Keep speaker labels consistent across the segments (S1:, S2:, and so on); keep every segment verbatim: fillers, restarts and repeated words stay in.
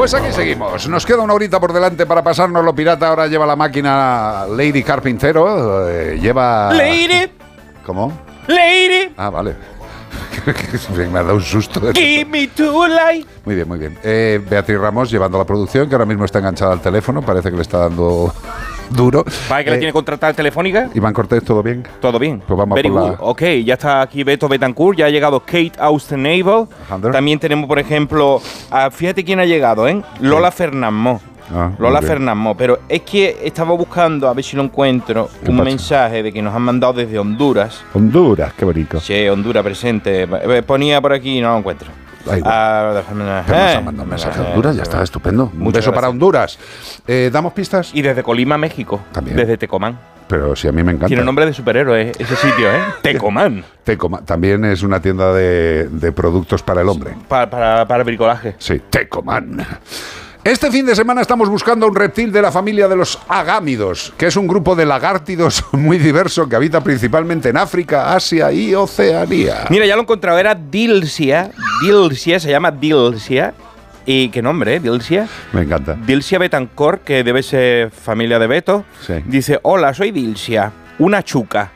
S1: Pues aquí seguimos. Nos queda una horita por delante para pasarnos lo pirata. Ahora lleva la máquina Lady Carpintero. Eh, lleva...
S2: Lady.
S1: ¿Cómo?
S2: Lady.
S1: Ah, vale. Me ha dado un susto. De
S2: Give me two light.
S1: Muy bien, muy bien. Eh, Beatriz Ramos llevando la producción, que ahora mismo está enganchada al teléfono. Parece que le está dando duro.
S2: ¿Para que
S1: eh,
S2: la tiene contratada Telefónica?
S1: Iván Cortés, ¿todo bien?
S2: Todo bien.
S1: Pues vamos
S2: Very
S1: por la...
S2: good. Ok, ya está aquí Beto Betancourt, ya ha llegado Kate Austen-Abel.
S1: Alejandro.
S2: También tenemos, por ejemplo, a, fíjate quién ha llegado, ¿eh? Lola Fernanmó.
S1: Ah,
S2: Lola
S1: muy bien.
S2: Fernanmó. Pero es que estaba buscando, a ver si lo encuentro,
S1: ¿Qué
S2: un
S1: pasa?
S2: mensaje de que nos han mandado desde Honduras.
S1: Honduras, qué bonito.
S2: Che, Honduras presente. Eh, Ponía por aquí, no lo encuentro.
S1: Da igual.
S2: Ah, déjame-
S1: Pero nos
S2: eh,
S1: han mandado un mensaje
S2: eh,
S1: a Honduras, ya está, estupendo. Un
S2: Muchas
S1: beso para
S2: gracias.
S1: Honduras. Eh, ¿Damos pistas?
S2: Y desde Colima, México.
S1: También.
S2: Desde Tecomán.
S1: Pero si a mí me encanta.
S2: Tiene nombre de superhéroe ese sitio, ¿eh? Tecomán.
S1: Tecoma. También es una tienda de, de productos para el hombre.
S2: Para, para, para bricolaje.
S1: Sí, Tecoman. Este fin de semana estamos buscando un reptil de la familia de los agámidos, que es un grupo de lagártidos muy diverso que habita principalmente en África, Asia y Oceanía.
S2: Mira, ya lo he encontrado, era Dilsia. Dilsia, se llama Dilsia. ¿Y qué nombre, eh? Dilsia.
S1: Me encanta.
S2: Dilsia Betancourt, que debe ser familia de Beto.
S1: Sí.
S2: Dice, hola, soy Dilsia, una chuca.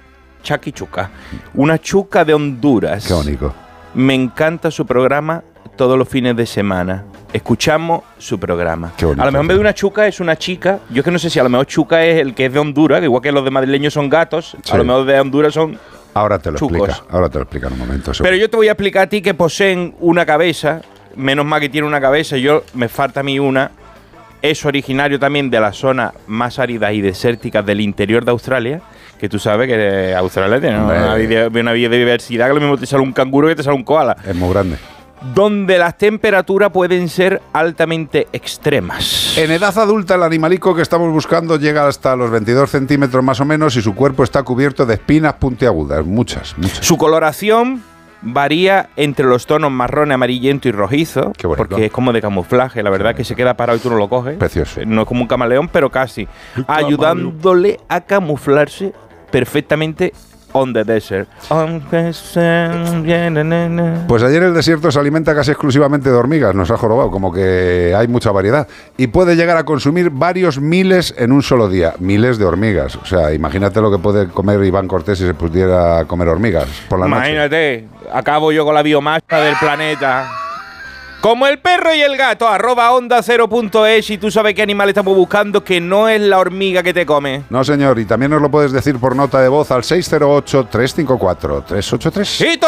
S2: Chaki chuca. Una chuca de Honduras.
S1: Qué bonito.
S2: Me encanta su programa todos los fines de semana. Escuchamos su programa.
S1: Qué bonito.
S2: A lo mejor en vez de una chuca es una chica. Yo es que no sé si a lo mejor chuca es el que es de Honduras, que igual que los de madrileños son gatos,
S1: Sí.
S2: a lo mejor de Honduras son...
S1: Ahora te lo
S2: Chucos.
S1: explica. Ahora te lo explica en un momento. seguro.
S2: Pero yo te voy a explicar a ti que poseen una cabeza, menos mal que tiene una cabeza, yo me falta a mí una. Es originario también de las zonas más áridas y desérticas del interior de Australia, que tú sabes que Australia tiene una,
S1: Hombre.
S2: vida- una biodiversidad que lo mismo te sale un canguro que te sale un koala.
S1: Es muy grande.
S2: Donde las temperaturas pueden ser altamente extremas.
S1: En edad adulta, el animalico que estamos buscando llega hasta los veintidós centímetros más o menos y su cuerpo está cubierto de espinas puntiagudas. Muchas, muchas.
S2: Su coloración varía entre los tonos marrón, amarillento y rojizo,
S1: Qué bonito.
S2: porque es como de camuflaje, la verdad que se queda parado y tú no lo coges.
S1: Precioso.
S2: No es como un camaleón, pero casi. Ayudándole a camuflarse perfectamente on the desert. On the desert.
S1: Pues ayer el desierto se alimenta casi exclusivamente de hormigas, nos ha jorobado, como que hay mucha variedad. Y puede llegar a consumir varios miles en un solo día, miles de hormigas. O sea, imagínate lo que puede comer Iván Cortés si se pudiera comer hormigas por la noche.
S2: Imagínate, acabo yo con la biomasa del planeta. Como el perro y el gato, arroba onda cero punto es, y tú sabes qué animal estamos buscando, que no es la hormiga que te come.
S1: No, señor, y también nos lo puedes decir por nota de voz al seis cero ocho, tres cinco cuatro, tres ocho tres.
S2: Y